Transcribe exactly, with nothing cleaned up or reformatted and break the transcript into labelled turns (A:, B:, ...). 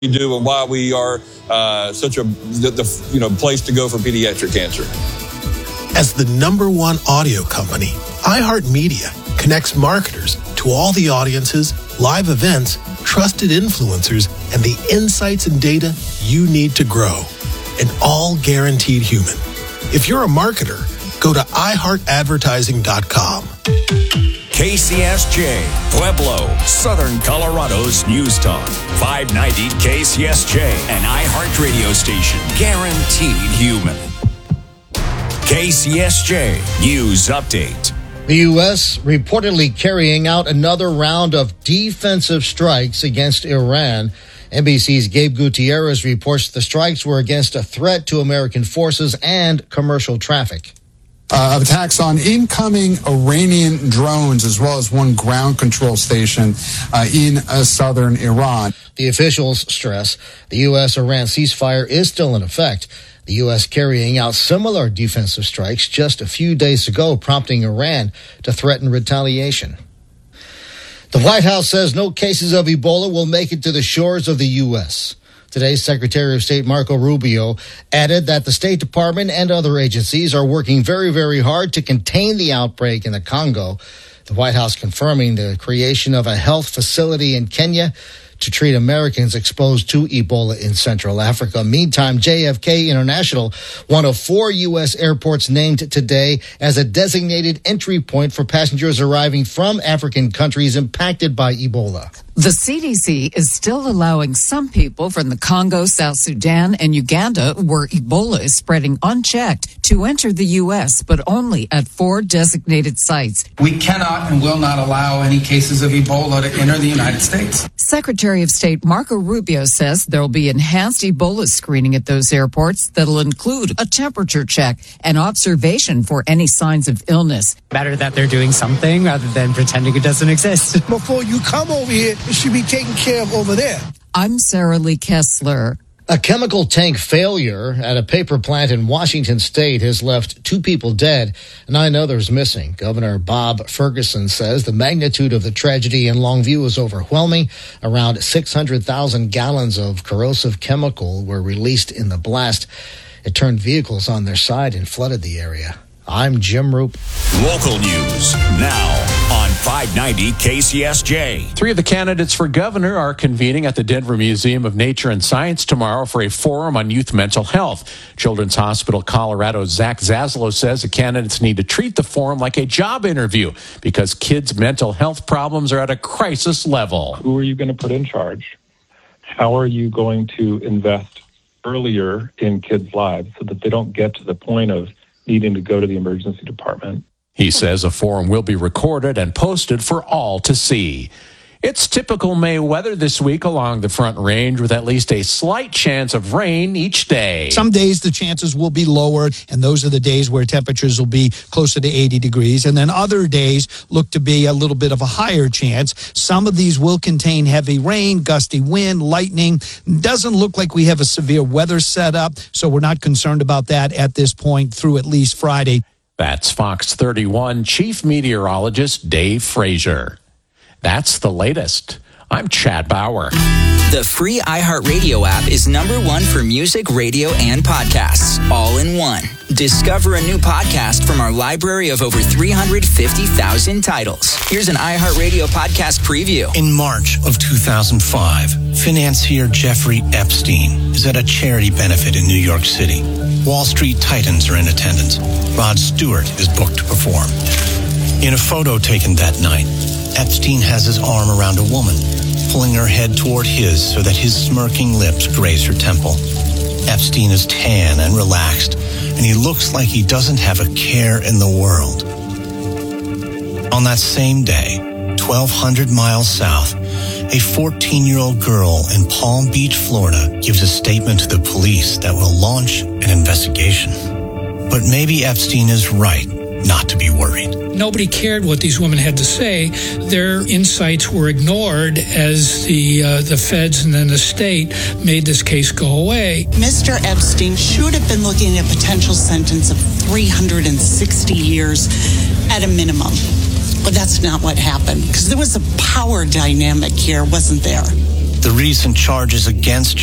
A: we do and why we are uh, such a the, the you know place to go for pediatric cancer.
B: As the number one audio company, iHeartMedia connects marketers to all the audiences, live events, trusted influencers, and the insights and data you need to grow. And all guaranteed human. If you're a marketer, go to i heart advertising dot com.
C: K C S J, Pueblo, Southern Colorado's News Talk. five ninety K C S J, an iHeart radio station. Guaranteed human. K C S J News Update.
D: The U S reportedly carrying out another round of defensive strikes against Iran. N B C's Gabe Gutierrez reports the strikes were against a threat to American forces and commercial traffic.
E: Uh, attacks on incoming Iranian drones as well as one ground control station uh, in uh, southern Iran.
D: The officials stress the U S-Iran ceasefire is still in effect. The U S carrying out similar defensive strikes just a few days ago, prompting Iran to threaten retaliation. The White House says no cases of Ebola will make it to the shores of the U S. Today, Secretary of State Marco Rubio added that the State Department and other agencies are working very, very hard to contain the outbreak in the Congo. The White House confirming the creation of a health facility in Kenya to treat Americans exposed to Ebola in Central Africa. Meantime, J F K International, one of four U S airports named today as a designated entry point for passengers arriving from African countries impacted by Ebola.
F: The C D C is still allowing some people from the Congo, South Sudan, and Uganda, where Ebola is spreading unchecked, to enter the U S, but only at four designated sites.
G: We cannot and will not allow any cases of Ebola to enter the United States.
F: Secretary of State Marco Rubio says there will be enhanced Ebola screening at those airports that'll include a temperature check and observation for any signs of illness.
H: Better that they're doing something rather than pretending it doesn't exist.
I: Before you come over here, it should be taken care of over there.
F: I'm Sarah Lee Kessler.
D: A chemical tank failure at a paper plant in Washington State has left two people dead and nine others missing. Governor Bob Ferguson says the magnitude of the tragedy in Longview is overwhelming. Around six hundred thousand gallons of corrosive chemical were released in the blast. It turned vehicles on their side and flooded the area. I'm Jim Roop.
C: Local news now on five ninety K C S J.
J: Three of the candidates for governor are convening at the Denver Museum of Nature and Science tomorrow for a forum on youth mental health. Children's Hospital Colorado's Zach Zaslow says the candidates need to treat the forum like a job interview because kids' mental health problems are at a crisis level.
K: Who are you going to put in charge? How are you going to invest earlier in kids' lives so that they don't get to the point of needing to go to the emergency department?
J: He says a forum will be recorded and posted for all to see. It's typical May weather this week along the Front Range with at least a slight chance of rain each day.
I: Some days the chances will be lower, and those are the days where temperatures will be closer to eighty degrees. And then other days look to be a little bit of a higher chance. Some of these will contain heavy rain, gusty wind, lightning. Doesn't look like we have a severe weather setup, so we're not concerned about that at this point through at least Friday.
J: That's Fox thirty-one Chief Meteorologist Dave Frazier. That's the latest. I'm Chad Bauer.
L: The free iHeartRadio app is number one for music, radio, and podcasts, all in one. Discover a new podcast from our library of over three hundred fifty thousand titles. Here's an iHeartRadio podcast preview.
M: In March of two thousand five, financier Jeffrey Epstein is at a charity benefit in New York City. Wall Street titans are in attendance. Rod Stewart is booked to perform. In a photo taken that night, Epstein has his arm around a woman, pulling her head toward his so that his smirking lips graze her temple. Epstein is tan and relaxed, and he looks like he doesn't have a care in the world. On that same day, twelve hundred miles south, a fourteen-year-old girl in Palm Beach, Florida, gives a statement to the police that will launch an investigation. But maybe Epstein is right not to be worried.
N: Nobody cared what these women had to say. Their insights were ignored as the uh, the feds and then the state made this case go away.
O: Mister Epstein should have been looking at a potential sentence of three hundred sixty years at a minimum. But that's not what happened, because there was a power dynamic here, wasn't there?
M: The recent charges against